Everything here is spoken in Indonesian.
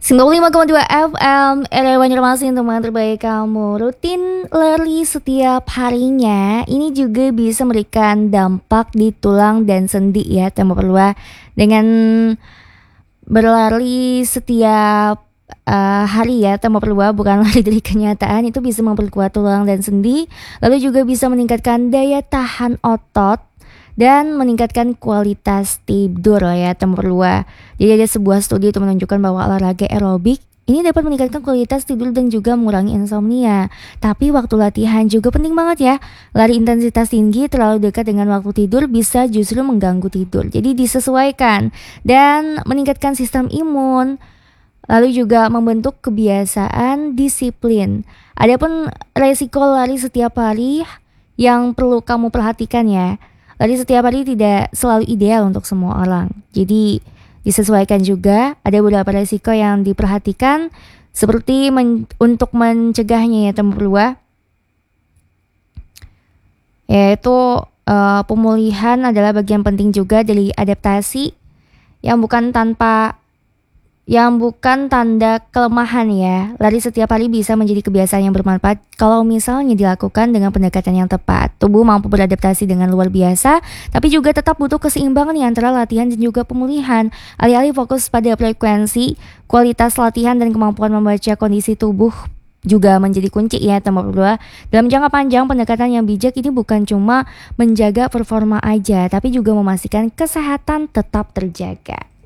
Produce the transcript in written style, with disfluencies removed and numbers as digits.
95,2 FM, era Banjarmasin, teman terbaik kamu. Rutin lari setiap harinya, ini juga bisa memberikan dampak di tulang dan sendi ya, teman perlu. Dengan berlari setiap hari ya, teman perlu, bukan lari dari kenyataan, itu bisa memperkuat tulang dan sendi. Lalu juga bisa meningkatkan daya tahan otot dan meningkatkan kualitas tidur ya, teman perlu. Jadi ada sebuah studi itu menunjukkan bahwa olahraga aerobik ini dapat meningkatkan kualitas tidur dan juga mengurangi insomnia. Tapi waktu latihan juga penting banget ya. Lari intensitas tinggi terlalu dekat dengan waktu tidur bisa justru mengganggu tidur. Jadi disesuaikan dan meningkatkan sistem imun. Lalu juga membentuk kebiasaan disiplin. Adapun resiko lari setiap hari yang perlu kamu perhatikan ya. Lari setiap hari tidak selalu ideal untuk semua orang. Jadi disesuaikan juga, ada beberapa risiko yang diperhatikan seperti untuk mencegahnya ya, teman perlu, yaitu pemulihan adalah bagian penting juga dari adaptasi yang bukan tanda kelemahan ya. Lari setiap hari bisa menjadi kebiasaan yang bermanfaat kalau misalnya dilakukan dengan pendekatan yang tepat. Tubuh mampu beradaptasi dengan luar biasa, tapi juga tetap butuh keseimbangan nih antara latihan dan juga pemulihan. Alih-alih fokus pada frekuensi, kualitas latihan dan kemampuan membaca kondisi tubuh juga menjadi kunci ya, teman berdua. Dalam jangka panjang, pendekatan yang bijak ini bukan cuma menjaga performa aja, tapi juga memastikan kesehatan tetap terjaga.